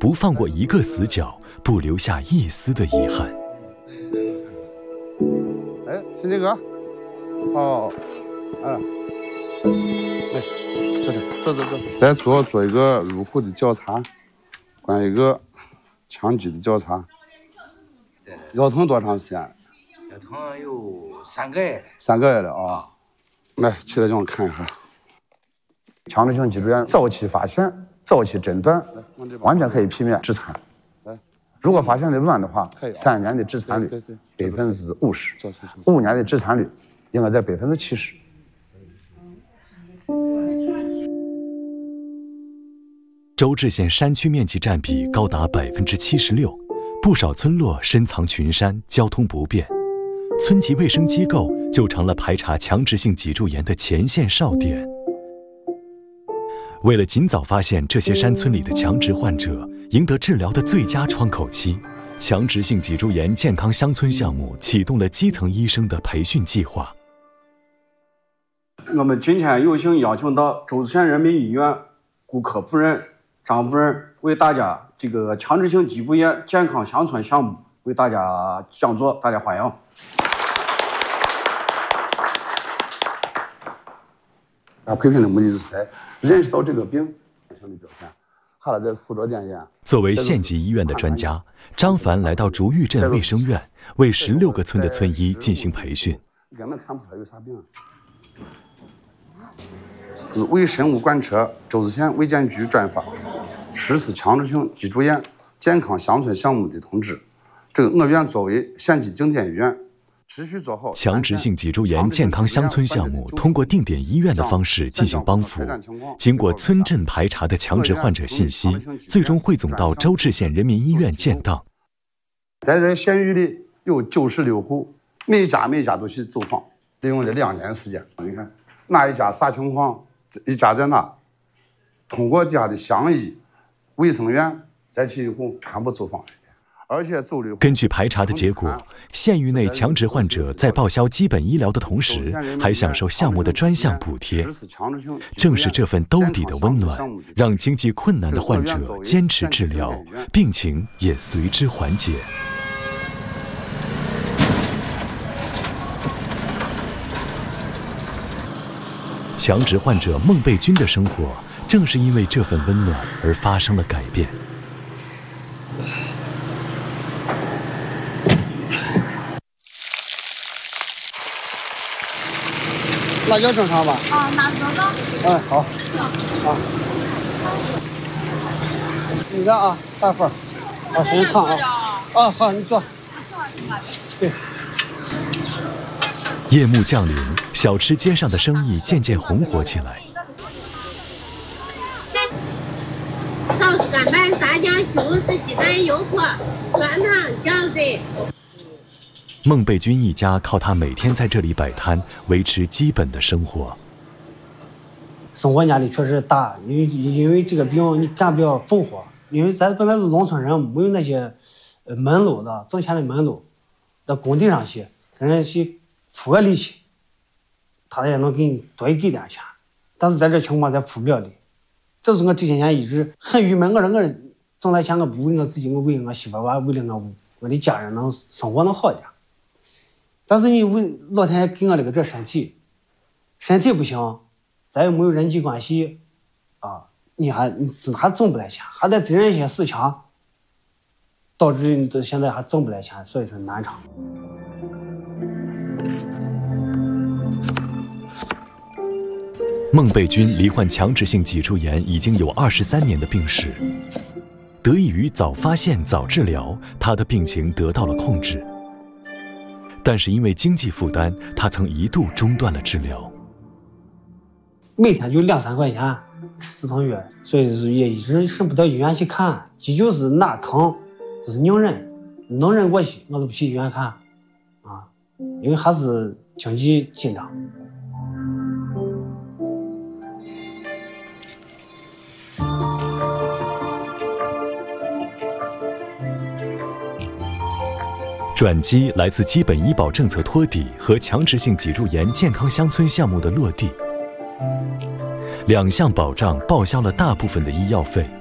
不放过一个死角，不留下一丝的遗憾。 哎，新杰哥，好，来，走。在做一个入户的调查，关于一个枪击的调查。腰疼多长时间了？ 腰疼有3个月。 3个月了啊！来，起来让我看一下。 强制性脊柱炎早期发现、早期诊断，完全可以避免致残。如果发现的晚的话，3年的致残率50%，5年的致残率应该在70%。 周至县山区面积占比高达76%，不少村落深藏群山，交通不便，村级卫生机构就成了排查强直性脊柱炎的前线哨点。为了尽早发现这些山村里的强直患者，赢得治疗的最佳窗口期，强直性脊柱炎健康乡村项目启动了基层医生的培训计划。 我们今天有幸邀请到周至县人民医院骨科主任张主任为大家这个强直性脊柱炎健康乡村项目为大家讲座，大家欢迎。 培训的目的是在认识到这个病性的表现，还有在附着点眼。 作为县级医院的专家，张凡来到竹峪镇卫生院，为16个村的村医进行培训。 根本看不出来有啥病。是为生物贯彻周至县卫健局专发实施强直性脊柱炎健康乡村项目的通知。我院作为县级定点医院，持续做好强直性脊柱炎健康乡村项目，通过定点医院的方式进行帮扶，经过村镇排查的强直患者信息，最终汇总到周至县人民医院建档。 在这县域里有96户，每家都去走访，利用了2年时间。你看哪一家啥情况，一家在哪，通过家的乡医、卫生院再去一户全部走访。而且根据排查的结果，县域内强直患者在报销基本医疗的同时，还享受项目的专项补贴。正是这份兜底的温暖，让经济困难的患者坚持治疗，病情也随之缓解。强直患者孟贝军的生活，正是因为这份温暖而发生了改变。 辣椒正常吧？ 啊，拿多少？ 哎，好。啊。你的啊，大份儿。啊，先烫啊。啊，好，你坐。对。 夜幕降临，小吃街上的生意渐渐红火起来。 臊子、干拌、炸酱、西红柿、鸡蛋、油泼、酸汤、酱水。 孟贝军一家靠他每天在这里摆摊维持基本的生活。 生活压力确实大，因为这个病你干不了重活，因为咱本来是农村人，没有那些门路的挣钱的门路，到工地上去跟人去付个力气，他也能给你多给点钱，但是在这情况咱付不了的。这是我这些年一直很郁闷，我挣来钱我不为我自己，我为我媳妇娃，为了我的家人能生活能好一点。但是你为老天爷给我了个这身体不行，咱又没有人际关系啊，你还挣不来钱，还得责任心死强，导致你现在还挣不来钱，所以说难产。 孟贝军罹患强直性脊柱炎已经有23年的病史，得益于早发现早治疗，他的病情得到了控制。但是因为经济负担，他曾一度中断了治疗。 每天就2-3块钱止疼药，所以也一直上不到医院去看，就是哪疼就是硬忍，能忍过去我就不去医院看啊，因为还是经济紧张。 转机来自基本医保政策托底和强直性脊柱炎健康乡村项目的落地，2项保障报销了大部分的医药费。